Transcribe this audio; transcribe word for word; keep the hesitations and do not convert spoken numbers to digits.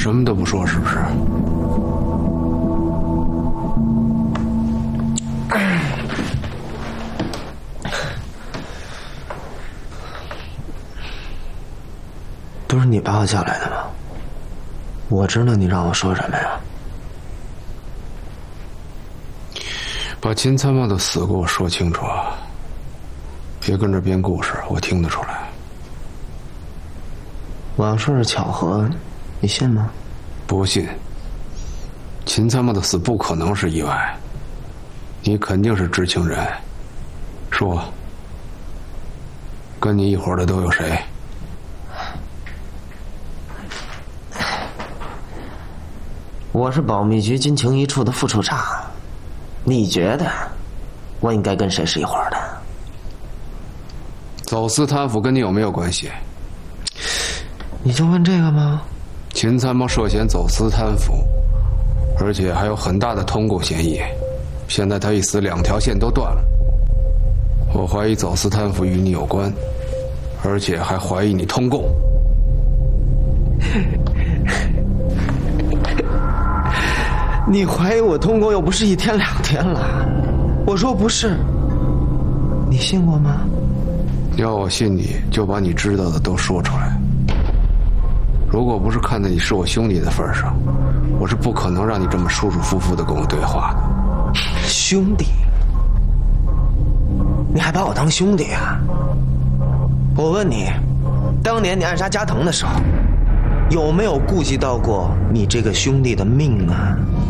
什么都不说，是不是？ 不是你把我叫来的吗？我知道你让我说什么呀？ 把秦参谋的死给我说清楚啊！别跟着编故事，我听得出来。 我要说是巧合，你信吗？ 不信。秦参谋的死不可能是意外，你肯定是知情人。说，跟你一伙的都有谁？ 我是保密局军情一处的副处长，你觉得我应该跟谁是一伙的？ 走私贪腐跟你有没有关系？ 你就问这个吗？ 秦参谋涉嫌走私贪腐，而且还有很大的通共嫌疑。现在他一死，两条线都断了。我怀疑走私贪腐与你有关，而且还怀疑你通共。 你怀疑我通共又不是一天两天了，我说不是，你信我吗？ 要我信你，就把你知道的都说出来。如果不是看在你是我兄弟的份上，我是不可能让你这么舒舒服服的跟我对话的。 兄弟？你还把我当兄弟啊？我问你，当年你暗杀加藤的时候，有没有顾及到过你这个兄弟的命啊？